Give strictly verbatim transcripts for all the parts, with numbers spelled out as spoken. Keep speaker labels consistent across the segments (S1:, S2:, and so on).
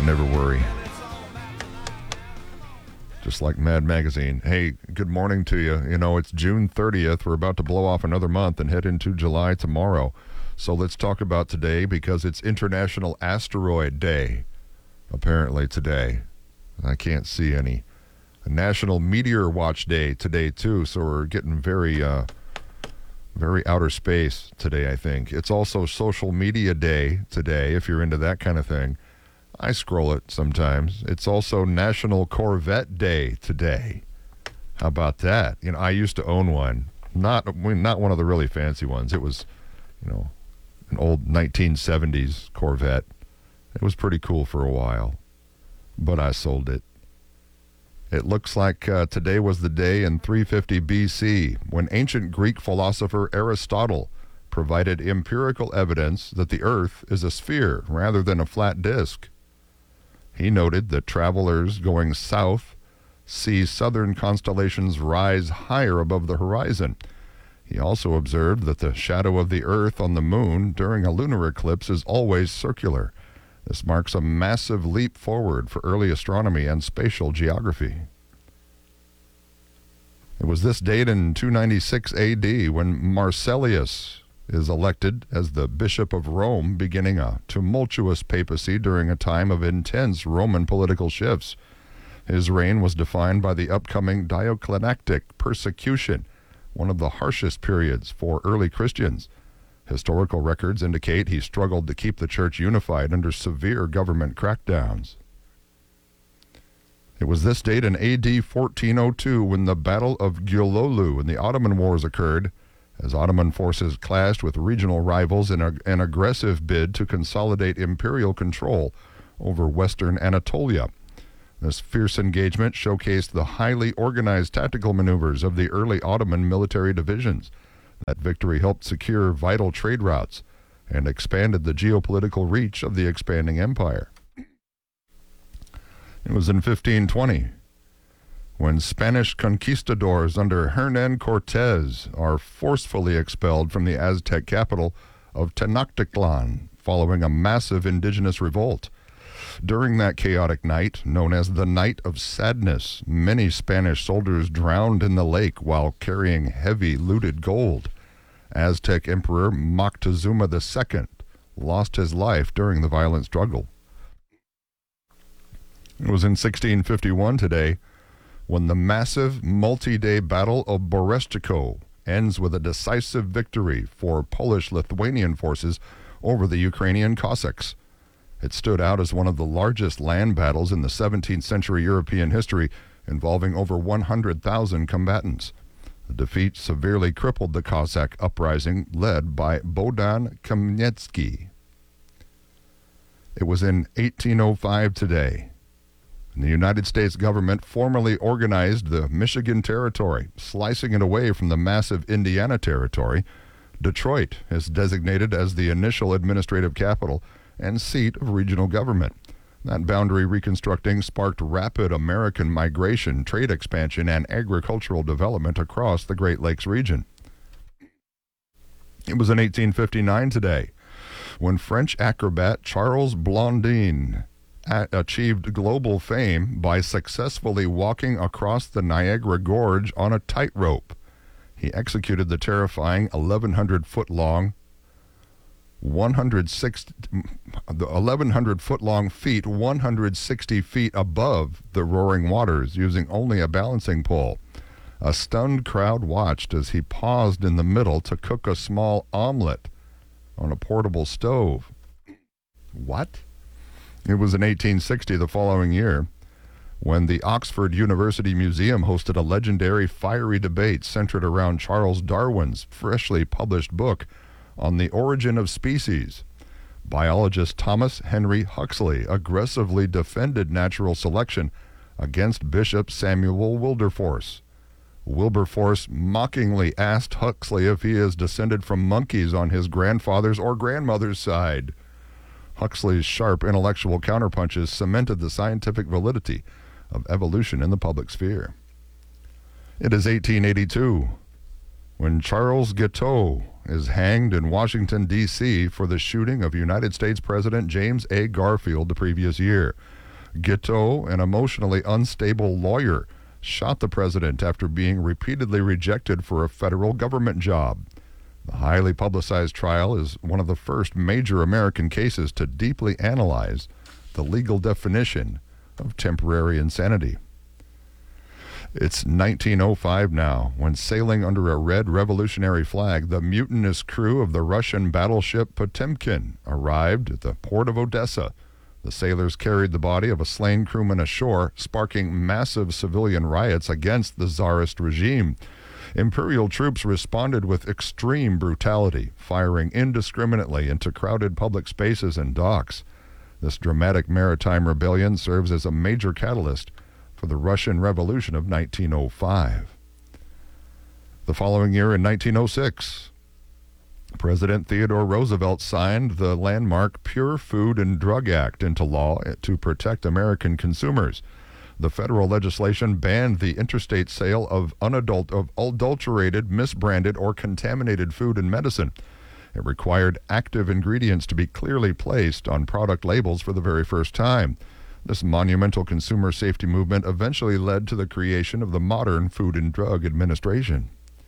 S1: never worry. Just like Mad Magazine. Hey, good morning to you. You know, it's June thirtieth. We're about to blow off another month and head into July tomorrow. So let's talk about today because it's International Asteroid Day, apparently today. I can't see any. National Meteor Watch Day today, too. So we're getting very, uh, very outer space today, I think. It's also Social Media Day today, if you're into that kind of thing. I scroll it sometimes. It's also National Corvette Day today. How about that? You know, I used to own one. Not not one of the really fancy ones. It was, you know, an old nineteen seventies Corvette. It was pretty cool for a while, but I sold it. It looks like uh, today was the day in three fifty B C when ancient Greek philosopher Aristotle provided empirical evidence that the Earth is a sphere rather than a flat disk. He noted that travelers going south see southern constellations rise higher above the horizon. He also observed that the shadow of the Earth on the moon during a lunar eclipse is always circular. This marks a massive leap forward for early astronomy and spatial geography. It was this date in two ninety-six A D when Marsilius is elected as the Bishop of Rome, beginning a tumultuous papacy during a time of intense Roman political shifts. His reign was defined by the upcoming Diocletianic persecution, one of the harshest periods for early Christians. Historical records indicate he struggled to keep the church unified under severe government crackdowns. It was this date in A D fourteen oh two when the Battle of Giulolu in the Ottoman Wars occurred, as Ottoman forces clashed with regional rivals in a, an aggressive bid to consolidate imperial control over western Anatolia. This fierce engagement showcased the highly organized tactical maneuvers of the early Ottoman military divisions. That victory helped secure vital trade routes and expanded the geopolitical reach of the expanding empire. It was in fifteen twenty. When Spanish conquistadors under Hernán Cortés are forcefully expelled from the Aztec capital of Tenochtitlan following a massive indigenous revolt. During that chaotic night, known as the Night of Sadness, many Spanish soldiers drowned in the lake while carrying heavy looted gold. Aztec Emperor Moctezuma the Second lost his life during the violent struggle. It was in sixteen fifty-one today when the massive multi-day Battle of Berestechko ends with a decisive victory for Polish-Lithuanian forces over the Ukrainian Cossacks. It stood out as one of the largest land battles in the seventeenth century European history, involving over one hundred thousand combatants. The defeat severely crippled the Cossack uprising led by Bohdan Khmelnytsky. It was in eighteen oh five today. The United States government formally organized the Michigan Territory, slicing it away from the massive Indiana Territory. Detroit is designated as the initial administrative capital and seat of regional government. That boundary reconstructing sparked rapid American migration, trade expansion, and agricultural development across the Great Lakes region. It was in eighteen fifty-nine today when French acrobat Charles Blondin achieved global fame by successfully walking across the Niagara Gorge on a tightrope. He executed the terrifying eleven hundred foot long, one hundred sixty, the eleven hundred foot long feat, one hundred sixty feet above the roaring waters, using only a balancing pole. A stunned crowd watched as he paused in the middle to cook a small omelet on a portable stove. What? It was in eighteen sixty, the following year, when the Oxford University Museum hosted a legendary fiery debate centered around Charles Darwin's freshly published book on the origin of species. Biologist Thomas Henry Huxley aggressively defended natural selection against Bishop Samuel Wilberforce. Wilberforce mockingly asked Huxley if he is descended from monkeys on his grandfather's or grandmother's side. Huxley's sharp intellectual counterpunches cemented the scientific validity of evolution in the public sphere. It is eighteen eighty-two, when Charles Guiteau is hanged in Washington, D C for the shooting of United States President James A. Garfield the previous year. Guiteau, an emotionally unstable lawyer, shot the president after being repeatedly rejected for a federal government job. The highly publicized trial is one of the first major American cases to deeply analyze the legal definition of temporary insanity. It's nineteen oh five now, when sailing under a red revolutionary flag, the mutinous crew of the Russian battleship Potemkin arrived at the port of Odessa. The sailors carried the body of a slain crewman ashore, sparking massive civilian riots against the Tsarist regime. Imperial troops responded with extreme brutality, firing indiscriminately into crowded public spaces and docks. This dramatic maritime rebellion serves as a major catalyst for the Russian Revolution of nineteen oh five. The following year, in nineteen oh six, President Theodore Roosevelt signed the landmark Pure Food and Drug Act into law to protect American consumers. The federal legislation banned the interstate sale of unadult, of adulterated, misbranded, or contaminated food and medicine. It required active ingredients to be clearly placed on product labels for the very first time. This monumental consumer safety movement eventually led to the creation of the modern Food and Drug Administration.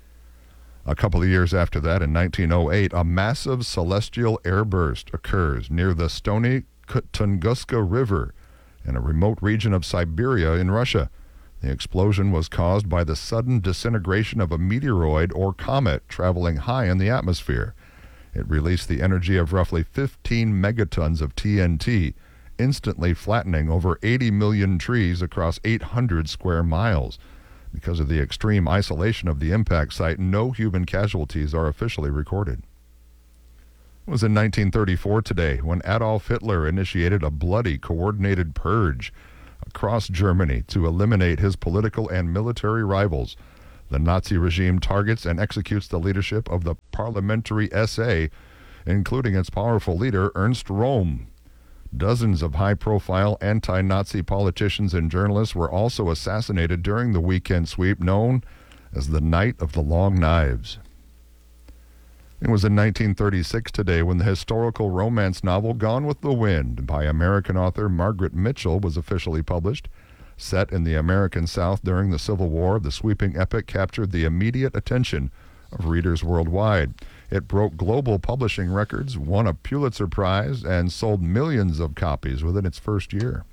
S1: A couple of years after that, in nineteen oh eight, a massive celestial airburst occurs near the Stony Tunguska River in a remote region of Siberia in Russia. The explosion was caused by the sudden disintegration of a meteoroid or comet traveling high in the atmosphere. It released the energy of roughly fifteen megatons of T N T, instantly flattening over eighty million trees across eight hundred square miles. Because of the extreme isolation of the impact site, no human casualties are officially recorded. It was in nineteen thirty-four today when Adolf Hitler initiated a bloody, coordinated purge across Germany to eliminate his political and military rivals. The Nazi regime targets and executes the leadership of the Parliamentary S A, including its powerful leader, Ernst Röhm. Dozens of high-profile anti-Nazi politicians and journalists were also assassinated during the weekend sweep known as the Night of the Long Knives. It was in nineteen thirty-six today when the historical romance novel Gone with the Wind by American author Margaret Mitchell was officially published. Set in the American South during the Civil War, the sweeping epic captured the immediate attention of readers worldwide. It broke global publishing records, won a Pulitzer Prize, and sold millions of copies within its first year.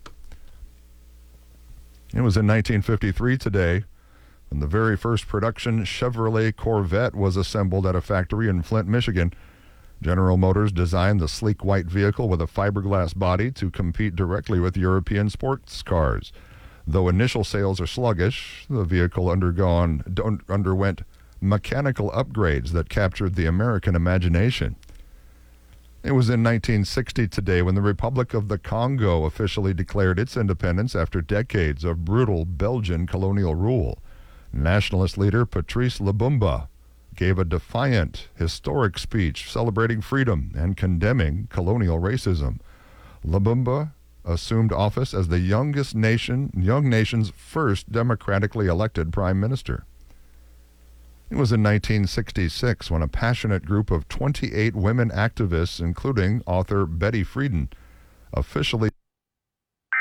S1: It was in nineteen fifty-three today when the very first production Chevrolet Corvette was assembled at a factory in Flint, Michigan. General Motors designed the sleek white vehicle with a fiberglass body to compete directly with European sports cars. Though initial sales are sluggish, the vehicle undergone, underwent mechanical upgrades that captured the American imagination. It was in nineteen sixty today when the Republic of the Congo officially declared its independence after decades of brutal Belgian colonial rule. Nationalist leader Patrice Lumumba gave a defiant, historic speech celebrating freedom and condemning colonial racism. Lumumba assumed office as the youngest nation, young nation's first democratically elected prime minister. It was in nineteen sixty-six when a passionate group of twenty-eight women activists, including author Betty Friedan, officially